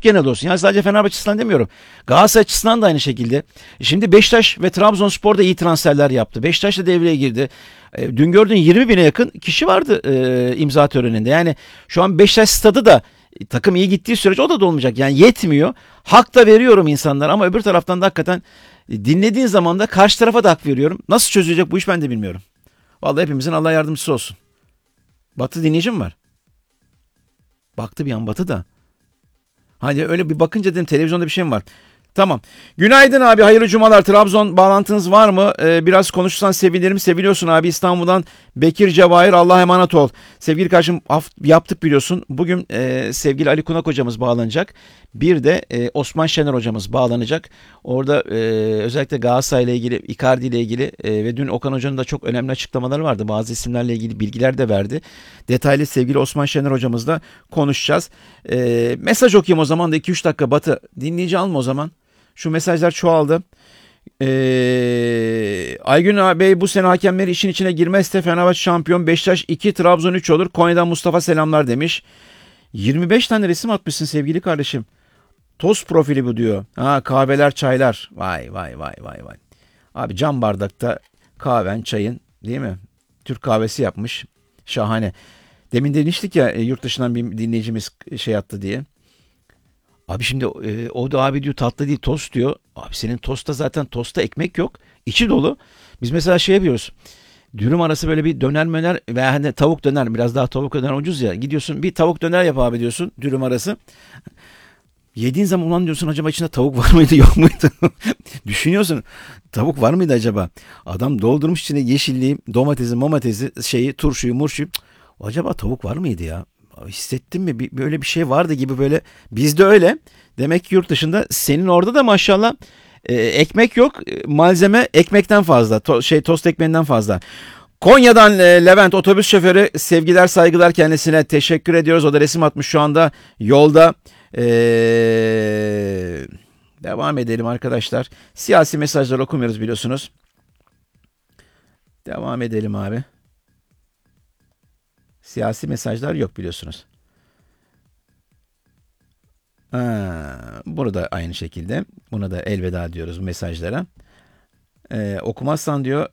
genel olsun. Yani sadece Fenerbahçe açısından demiyorum. Galatasaray açısından da aynı şekilde. Şimdi Beşiktaş ve Trabzonspor da iyi transferler yaptı. Beşiktaş da devreye girdi. Dün gördüğün 20 bine yakın kişi vardı imza töreninde. Yani şu an Beşiktaş stadı da takım iyi gittiği sürece o da dolmayacak. Yani yetmiyor. Hak da veriyorum insanlara ama öbür taraftan da hakikaten dinlediğin zaman da karşı tarafa da hak veriyorum. Nasıl çözülecek bu iş ben de bilmiyorum. Vallahi hepimizin Allah yardımcısı olsun. Batı dinleyicim var. Baktı bir an Batı da. Hani öyle bir bakınca dedim televizyonda bir şey mi var? Tamam. Günaydın abi, hayırlı cumalar. Trabzon bağlantınız var mı? Biraz konuşursan sevinirim. Seviliyorsun abi. İstanbul'dan Bekir Cevahir, Allah'a emanet ol. Sevgili kardeşim, yaptık biliyorsun. Bugün sevgili Ali Kunak hocamız bağlanacak. Bir de Osman Şener hocamız bağlanacak. Orada özellikle Galatasaray ile ilgili, Icardi ile ilgili ve dün Okan hocanın da çok önemli açıklamaları vardı. Bazı isimlerle ilgili bilgiler de verdi. Detaylı sevgili Osman Şener hocamızla konuşacağız. Mesaj okuyayım o zaman da 2-3 dakika Batı. Dinleyici alma o zaman. Şu mesajlar çoğaldı. Aygün Bey, bu sene hakemleri işin içine girmezse Fenerbahçe şampiyon, Beşiktaş 2, Trabzon 3 olur. Konya'dan Mustafa selamlar demiş. 25 tane resim atmışsın sevgili kardeşim. Toz profili bu diyor. Ha, kahveler, çaylar. Vay. Abi cam bardakta kahven, çayın, değil mi? Türk kahvesi yapmış. Şahane. Demin demiştik ya yurt dışından bir dinleyicimiz şey attı diye. Abi şimdi o da abi diyor tatlı değil, tost diyor. Abi senin tostta zaten, tostta ekmek yok. İçi dolu. Biz mesela şey yapıyoruz. Dürüm arası böyle bir döner möner veya hani tavuk döner, biraz daha tavuk döner ucuz ya. Gidiyorsun bir tavuk döner yap abi diyorsun, dürüm arası. Yediğin zaman ulan diyorsun, acaba içinde tavuk var mıydı yok muydu? Düşünüyorsun, tavuk var mıydı acaba? Adam doldurmuş içine yeşilliği, domatesi, şeyi, turşuyu, murşuyu. Acaba tavuk var mıydı ya? Hissettin mi? Böyle bir şey vardı gibi böyle. Bizde öyle. Demek ki yurt dışında, senin orada da maşallah ekmek yok. Malzeme ekmekten fazla. Tost ekmeğinden fazla. Konya'dan Levent otobüs şoförü, sevgiler saygılar kendisine, teşekkür ediyoruz. O da resim atmış şu anda yolda. Devam edelim arkadaşlar. Siyasi mesajlar okumuyoruz biliyorsunuz. Devam edelim abi. Siyasi mesajlar yok biliyorsunuz. Burada aynı şekilde. Buna da elveda diyoruz mesajlara. Okumazsan diyor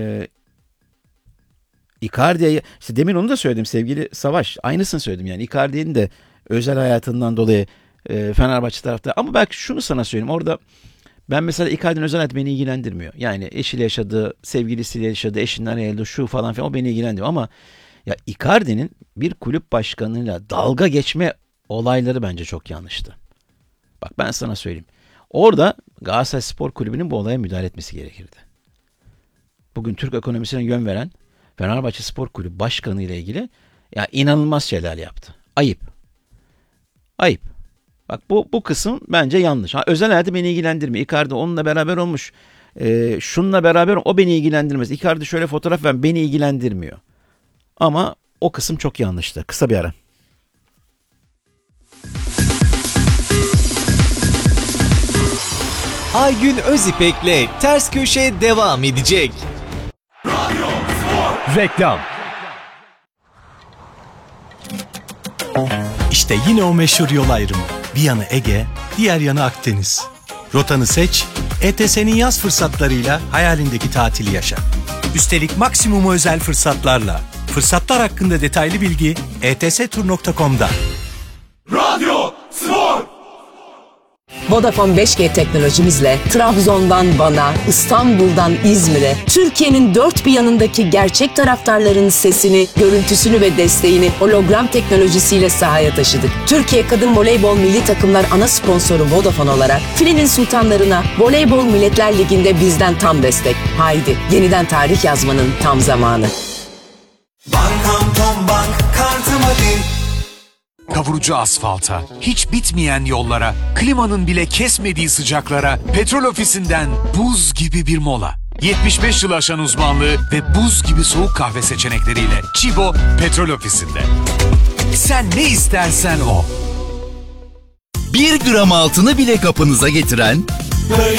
Icardi'ye, işte demin onu da söyledim sevgili Savaş. Aynısını söyledim yani. Icardi'nin de özel hayatından dolayı Fenerbahçe tarafta. Ama belki şunu sana söyleyeyim. Orada ben mesela Icardi'nin özel hayatı beni ilgilendirmiyor. Yani eşiyle yaşadığı, sevgilisiyle yaşadığı, eşinden ayrıldığı şu falan filan, o beni ilgilendiriyor. Ama ya Icardi'nin bir kulüp başkanıyla dalga geçme olayları bence çok yanlıştı. Bak ben sana söyleyeyim. Orada Galatasaray Spor Kulübü'nün bu olaya müdahale etmesi gerekirdi. Bugün Türk ekonomisine yön veren Fenerbahçe Spor Kulübü Başkanı ile ilgili ya inanılmaz şeyler yaptı. Ayıp. Bak bu kısım bence yanlış. Özel hayatı beni ilgilendirmiyor. Icardi onunla beraber olmuş. Şununla beraber, o beni ilgilendirmez. Icardi şöyle fotoğraf ver, beni ilgilendirmiyor. Ama o kısım çok yanlıştı. Kısa bir ara. Aygün Özipek'le Ters Köşe devam edecek. Reklam. İşte yine o meşhur yol ayrımı. Bir yanı Ege, diğer yanı Akdeniz. Rotanı seç, ETS'nin yaz fırsatlarıyla hayalindeki tatili yaşa. Üstelik maksimum özel fırsatlarla. Fırsatlar hakkında detaylı bilgi etstur.com'da. Radyo Spor. Vodafone 5G teknolojimizle Trabzon'dan Van'a, İstanbul'dan İzmir'e, Türkiye'nin dört bir yanındaki gerçek taraftarların sesini, görüntüsünü ve desteğini hologram teknolojisiyle sahaya taşıdık. Türkiye Kadın Voleybol Milli Takımlar ana sponsoru Vodafone olarak Filenin Sultanlarına Voleybol Milletler Ligi'nde bizden tam destek. Haydi yeniden tarih yazmanın tam zamanı. Bankam Tom Bank kartım hadi. Kavurucu asfalta, hiç bitmeyen yollara, klimanın bile kesmediği sıcaklara, Petrol Ofisi'nden buz gibi bir mola. 75 yıl aşan uzmanlığı ve buz gibi soğuk kahve seçenekleriyle Chibo Petrol Ofisi'nde. Sen ne istersen o. 1 gram altını bile kapınıza getiren